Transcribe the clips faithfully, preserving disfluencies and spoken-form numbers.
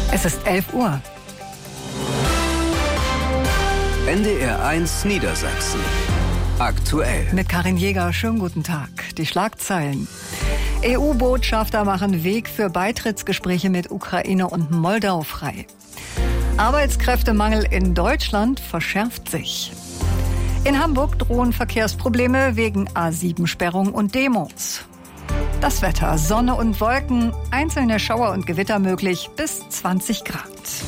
Es ist elf Uhr. N D R eins Niedersachsen. Aktuell. Mit Karin Jäger, schönen guten Tag. Die Schlagzeilen. E U-Botschafter machen Weg für Beitrittsgespräche mit Ukraine und Moldau frei. Arbeitskräftemangel in Deutschland verschärft sich. In Hamburg drohen Verkehrsprobleme wegen A sieben Sperrung und Demos. Das Wetter, Sonne und Wolken, einzelne Schauer und Gewitter möglich bis zwanzig Grad.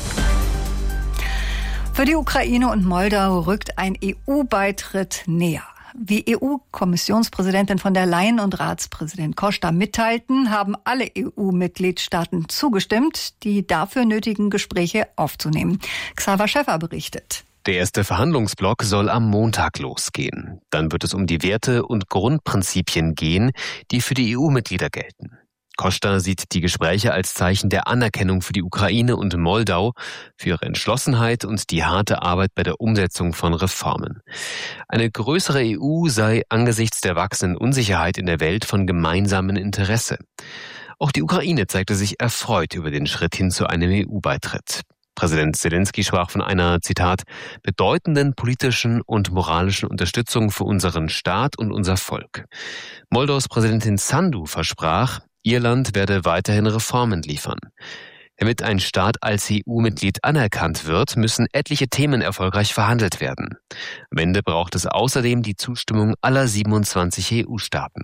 Für die Ukraine und Moldau rückt ein E U-Beitritt näher. Wie E U-Kommissionspräsidentin von der Leyen und Ratspräsident Costa mitteilten, haben alle E U-Mitgliedstaaten zugestimmt, die dafür nötigen Gespräche aufzunehmen. Xaver Schäffer berichtet. Der erste Verhandlungsblock soll am Montag losgehen. Dann wird es um die Werte und Grundprinzipien gehen, die für die E U-Mitglieder gelten. Costa sieht die Gespräche als Zeichen der Anerkennung für die Ukraine und Moldau, für ihre Entschlossenheit und die harte Arbeit bei der Umsetzung von Reformen. Eine größere E U sei angesichts der wachsenden Unsicherheit in der Welt von gemeinsamem Interesse. Auch die Ukraine zeigte sich erfreut über den Schritt hin zu einem E U-Beitritt. Präsident Zelensky sprach von einer, Zitat, bedeutenden politischen und moralischen Unterstützung für unseren Staat und unser Volk. Moldaus Präsidentin Sandu versprach, ihr Land werde weiterhin Reformen liefern. Damit ein Staat als E U-Mitglied anerkannt wird, müssen etliche Themen erfolgreich verhandelt werden. Am Ende braucht es außerdem die Zustimmung aller siebenundzwanzig E U-Staaten.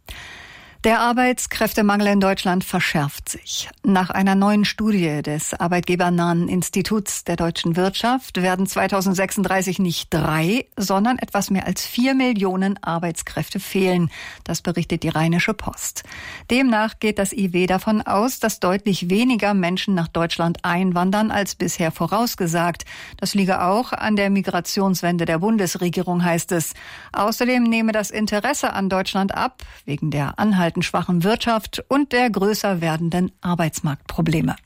Der Arbeitskräftemangel in Deutschland verschärft sich. Nach einer neuen Studie des Arbeitgebernahen Instituts der deutschen Wirtschaft werden zweitausendsechsunddreißig nicht drei, sondern etwas mehr als vier Millionen Arbeitskräfte fehlen. Das berichtet die Rheinische Post. Demnach geht das I W davon aus, dass deutlich weniger Menschen nach Deutschland einwandern als bisher vorausgesagt. Das liege auch an der Migrationswende der Bundesregierung, heißt es. Außerdem nehme das Interesse an Deutschland ab, wegen der anhaltenden schwachen Wirtschaft und der größer werdenden Arbeitsmarktprobleme.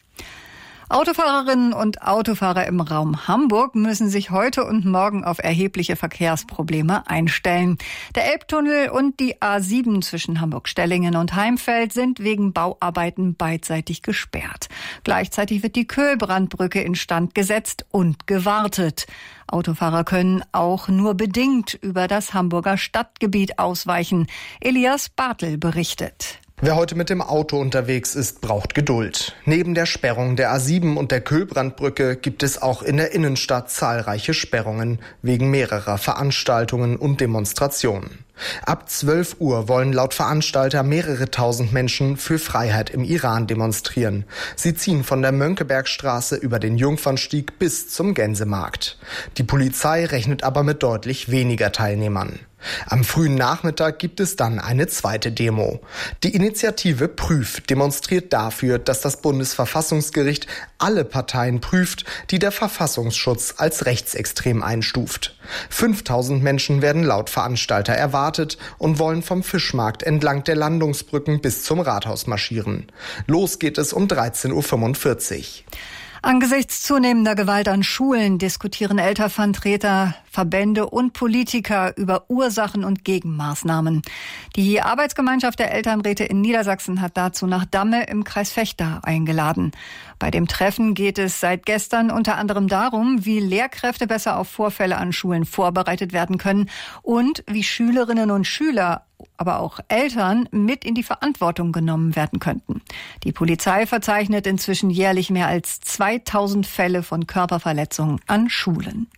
Autofahrerinnen und Autofahrer im Raum Hamburg müssen sich heute und morgen auf erhebliche Verkehrsprobleme einstellen. Der Elbtunnel und die A sieben zwischen Hamburg-Stellingen und Heimfeld sind wegen Bauarbeiten beidseitig gesperrt. Gleichzeitig wird die Köhlbrandbrücke instand gesetzt und gewartet. Autofahrer können auch nur bedingt über das Hamburger Stadtgebiet ausweichen. Elias Bartel berichtet. Wer heute mit dem Auto unterwegs ist, braucht Geduld. Neben der Sperrung der A sieben und der Köhlbrandbrücke gibt es auch in der Innenstadt zahlreiche Sperrungen wegen mehrerer Veranstaltungen und Demonstrationen. Ab zwölf Uhr wollen laut Veranstalter mehrere tausend Menschen für Freiheit im Iran demonstrieren. Sie ziehen von der Mönckebergstraße über den Jungfernstieg bis zum Gänsemarkt. Die Polizei rechnet aber mit deutlich weniger Teilnehmern. Am frühen Nachmittag gibt es dann eine zweite Demo. Die Initiative Prüf demonstriert dafür, dass das Bundesverfassungsgericht alle Parteien prüft, die der Verfassungsschutz als rechtsextrem einstuft. fünftausend Menschen werden laut Veranstalter erwartet und wollen vom Fischmarkt entlang der Landungsbrücken bis zum Rathaus marschieren. Los geht es um dreizehn Uhr fünfundvierzig. Angesichts zunehmender Gewalt an Schulen diskutieren Elternvertreter, Verbände und Politiker über Ursachen und Gegenmaßnahmen. Die Arbeitsgemeinschaft der Elternräte in Niedersachsen hat dazu nach Damme im Kreis Vechta eingeladen. Bei dem Treffen geht es seit gestern unter anderem darum, wie Lehrkräfte besser auf Vorfälle an Schulen vorbereitet werden können und wie Schülerinnen und Schüler, aber auch Eltern mit in die Verantwortung genommen werden könnten. Die Polizei verzeichnet inzwischen jährlich mehr als zweitausend Fälle von Körperverletzungen an Schulen.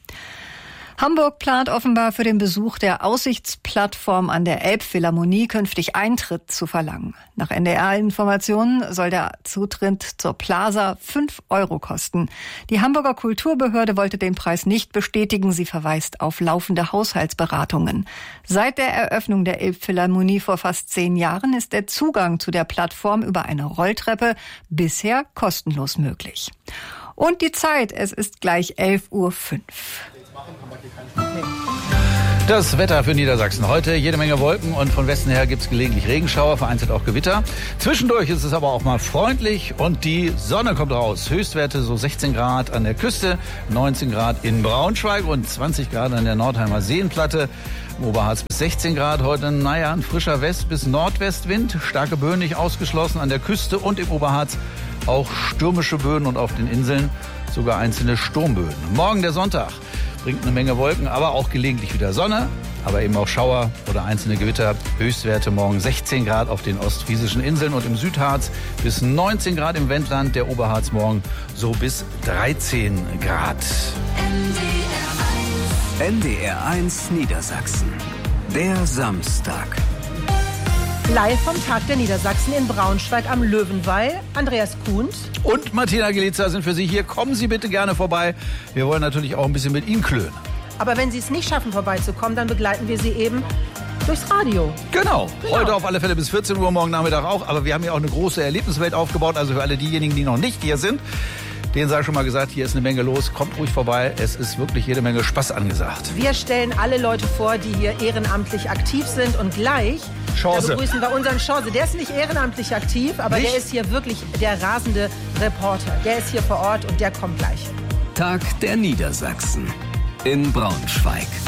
Hamburg plant offenbar für den Besuch der Aussichtsplattform an der Elbphilharmonie künftig Eintritt zu verlangen. Nach N D R-Informationen soll der Zutritt zur Plaza fünf Euro kosten. Die Hamburger Kulturbehörde wollte den Preis nicht bestätigen. Sie verweist auf laufende Haushaltsberatungen. Seit der Eröffnung der Elbphilharmonie vor fast zehn Jahren ist der Zugang zu der Plattform über eine Rolltreppe bisher kostenlos möglich. Und die Zeit, es ist gleich elf Uhr fünf. Das Wetter für Niedersachsen heute. Jede Menge Wolken und von Westen her gibt es gelegentlich Regenschauer, vereinzelt auch Gewitter. Zwischendurch ist es aber auch mal freundlich und die Sonne kommt raus. Höchstwerte so sechzehn Grad an der Küste, neunzehn Grad in Braunschweig und zwanzig Grad an der Nordheimer Seenplatte. Im Oberharz bis sechzehn Grad. Heute, naja, ein frischer West- bis Nordwestwind. Starke Böen nicht ausgeschlossen an der Küste und im Oberharz. auch stürmische Böen und auf den Inseln sogar einzelne Sturmböen. Morgen der Sonntag bringt eine Menge Wolken, aber auch gelegentlich wieder Sonne, aber eben auch Schauer oder einzelne Gewitter. Höchstwerte morgen sechzehn Grad auf den ostfriesischen Inseln und im Südharz bis neunzehn Grad im Wendland, der Oberharz morgen so bis dreizehn Grad. N D R eins Niedersachsen. Der Samstag. Live vom Tag der Niedersachsen in Braunschweig am Löwenwall. Andreas Kuhn und Martina Gelica sind für Sie hier. Kommen Sie bitte gerne vorbei. Wir wollen natürlich auch ein bisschen mit Ihnen klönen. Aber wenn Sie es nicht schaffen, vorbeizukommen, dann begleiten wir Sie eben durchs Radio. Genau. genau. Heute auf alle Fälle bis vierzehn Uhr, morgen Nachmittag auch. Aber wir haben ja auch eine große Erlebniswelt aufgebaut. Also für alle diejenigen, die noch nicht hier sind, denen sei schon mal gesagt, hier ist eine Menge los. Kommt ruhig vorbei. Es ist wirklich jede Menge Spaß angesagt. Wir stellen alle Leute vor, die hier ehrenamtlich aktiv sind. Und gleich Chance. Da begrüßen wir unseren Chance. Der ist nicht ehrenamtlich aktiv, aber nicht? Der ist hier wirklich der rasende Reporter. Der ist hier vor Ort und der kommt gleich. Tag der Niedersachsen in Braunschweig.